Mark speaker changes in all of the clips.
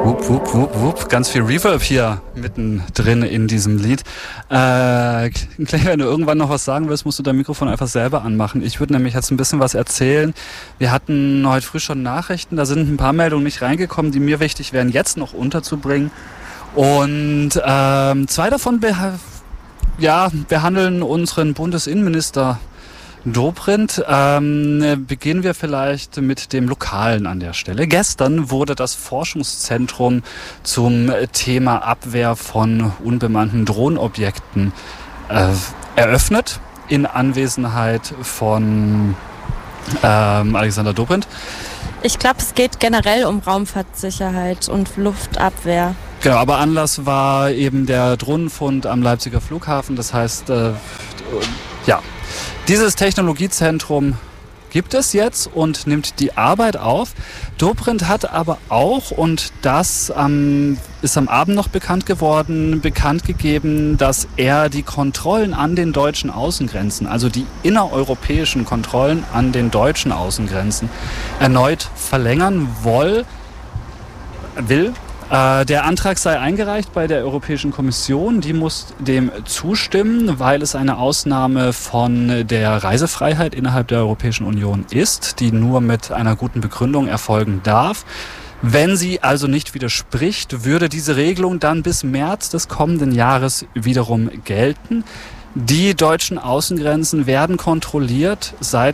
Speaker 1: Wupp, wupp, wupp, wupp. Ganz viel Reverb hier mittendrin in diesem Lied. Clay, wenn du irgendwann noch was sagen willst, musst du dein Mikrofon einfach selber anmachen. Ich würde nämlich jetzt ein bisschen was erzählen. Wir hatten heute früh schon Nachrichten, da sind ein paar Meldungen nicht reingekommen, die mir wichtig wären, jetzt noch unterzubringen. Und zwei davon behandeln unseren Bundesinnenminister Dobrindt. Beginnen wir vielleicht mit dem Lokalen an der Stelle. Gestern wurde das Forschungszentrum zum Thema Abwehr von unbemannten Drohnenobjekten eröffnet, in Anwesenheit von Alexander Dobrindt.
Speaker 2: Ich glaube, es geht generell um Raumfahrtsicherheit und Luftabwehr.
Speaker 1: Genau, aber Anlass war eben der Drohnenfund am Leipziger Flughafen. Das heißt, dieses Technologiezentrum gibt es jetzt und nimmt die Arbeit auf. Dobrindt hat aber auch, und das ist am Abend noch bekannt gegeben, dass er die Kontrollen an den deutschen Außengrenzen, also die innereuropäischen Kontrollen an den deutschen Außengrenzen, erneut verlängern will. Der Antrag sei eingereicht bei der Europäischen Kommission. Die muss dem zustimmen, weil es eine Ausnahme von der Reisefreiheit innerhalb der Europäischen Union ist, die nur mit einer guten Begründung erfolgen darf. Wenn sie also nicht widerspricht, würde diese Regelung dann bis März des kommenden Jahres wiederum gelten. Die deutschen Außengrenzen werden kontrolliert seit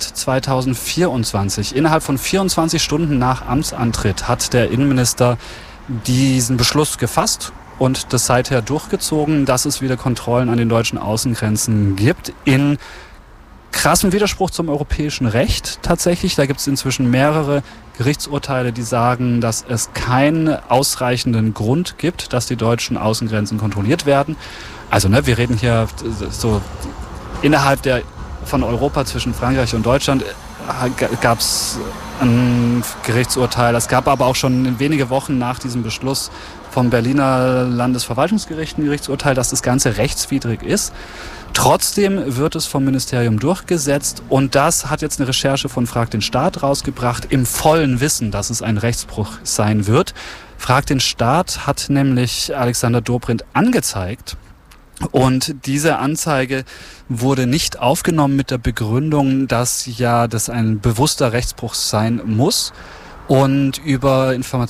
Speaker 1: 2024. Innerhalb von 24 Stunden nach Amtsantritt hat der Innenminister diesen Beschluss gefasst und das seither durchgezogen, dass es wieder Kontrollen an den deutschen Außengrenzen gibt. In krassem Widerspruch zum europäischen Recht tatsächlich. Da gibt es inzwischen mehrere Gerichtsurteile, die sagen, dass es keinen ausreichenden Grund gibt, dass die deutschen Außengrenzen kontrolliert werden. Also wir reden hier so innerhalb von Europa zwischen Frankreich und Deutschland gab es ein Gerichtsurteil. Es gab aber auch schon wenige Wochen nach diesem Beschluss vom Berliner Landesverwaltungsgericht ein Gerichtsurteil, dass das Ganze rechtswidrig ist. Trotzdem wird es vom Ministerium durchgesetzt und das hat jetzt eine Recherche von Frag den Staat rausgebracht, im vollen Wissen, dass es ein Rechtsbruch sein wird. Frag den Staat hat nämlich Alexander Dobrindt angezeigt. Und diese Anzeige wurde nicht aufgenommen mit der Begründung, dass das ein bewusster Rechtsbruch sein muss. Und über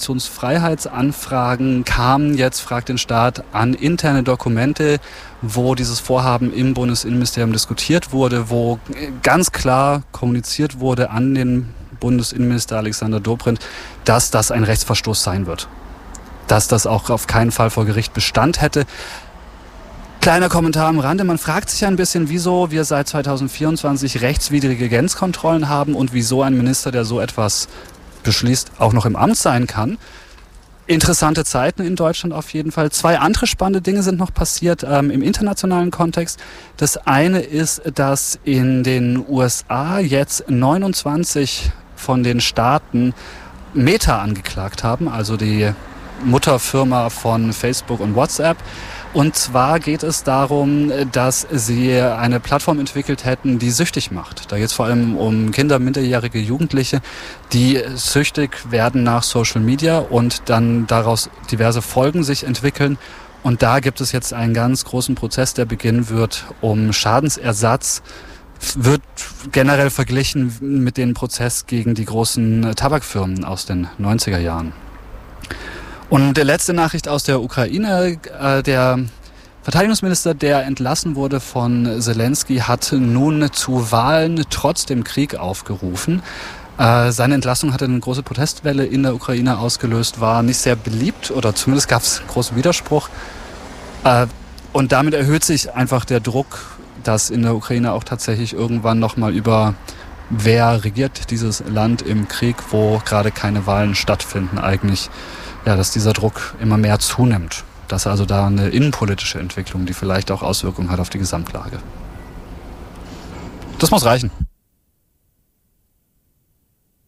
Speaker 1: Informationsfreiheitsanfragen kam jetzt, fragt den Staat, an interne Dokumente, wo dieses Vorhaben im Bundesinnenministerium diskutiert wurde, wo ganz klar kommuniziert wurde an den Bundesinnenminister Alexander Dobrindt, dass das ein Rechtsverstoß sein wird. Dass das auch auf keinen Fall vor Gericht Bestand hätte. Kleiner Kommentar am Rande, man fragt sich ein bisschen, wieso wir seit 2024 rechtswidrige Grenzkontrollen haben und wieso ein Minister, der so etwas beschließt, auch noch im Amt sein kann. Interessante Zeiten in Deutschland auf jeden Fall. Zwei andere spannende Dinge sind noch passiert im internationalen Kontext. Das eine ist, dass in den USA jetzt 29 von den Staaten Meta angeklagt haben, also die Mutterfirma von Facebook und WhatsApp. Und zwar geht es darum, dass sie eine Plattform entwickelt hätten, die süchtig macht. Da geht es vor allem um Kinder, minderjährige Jugendliche, die süchtig werden nach Social Media und dann daraus diverse Folgen sich entwickeln. Und da gibt es jetzt einen ganz großen Prozess, der beginnen wird um Schadensersatz. Wird generell verglichen mit dem Prozess gegen die großen Tabakfirmen aus den 90er Jahren. Und der letzte Nachricht aus der Ukraine, der Verteidigungsminister, der entlassen wurde von Zelensky, hat nun zu Wahlen trotz dem Krieg aufgerufen. Seine Entlassung hatte eine große Protestwelle in der Ukraine ausgelöst, war nicht sehr beliebt oder zumindest gab es großen Widerspruch. Und damit erhöht sich einfach der Druck, dass in der Ukraine auch tatsächlich irgendwann nochmal über wer regiert dieses Land im Krieg, wo gerade keine Wahlen stattfinden eigentlich, dass dieser Druck immer mehr zunimmt. Dass also da eine innenpolitische Entwicklung, die vielleicht auch Auswirkungen hat auf die Gesamtlage. Das muss reichen.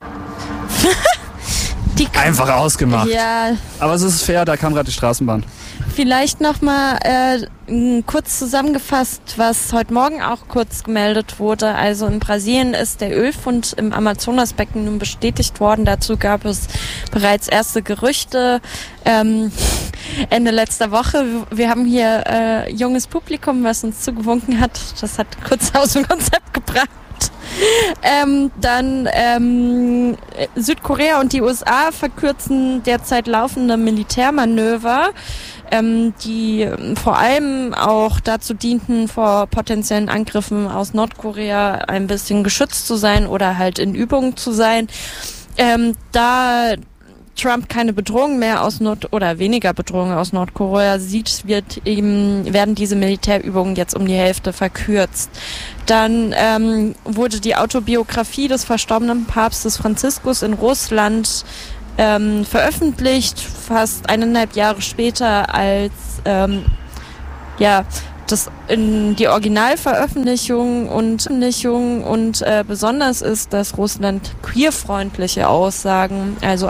Speaker 1: Einfach ausgemacht.
Speaker 2: Ja.
Speaker 1: Aber es ist fair, da kam gerade die Straßenbahn.
Speaker 2: Vielleicht nochmal kurz zusammengefasst, was heute Morgen auch kurz gemeldet wurde. Also in Brasilien ist der Ölfund im Amazonasbecken nun bestätigt worden. Dazu gab es bereits erste Gerüchte Ende letzter Woche. Wir haben hier junges Publikum, was uns zugewunken hat. Das hat kurz aus dem Konzept gebracht. Südkorea und die USA verkürzen derzeit laufende Militärmanöver, die vor allem auch dazu dienten, vor potenziellen Angriffen aus Nordkorea ein bisschen geschützt zu sein oder halt in Übung zu sein. Da Trump keine Bedrohung mehr oder weniger Bedrohung aus Nordkorea sieht, werden diese Militärübungen jetzt um die Hälfte verkürzt. Dann wurde die Autobiografie des verstorbenen Papstes Franziskus in Russland veröffentlicht, fast 1,5 Jahre später als das in die Originalveröffentlichung und besonders ist, dass Russland queerfreundliche Aussagen, also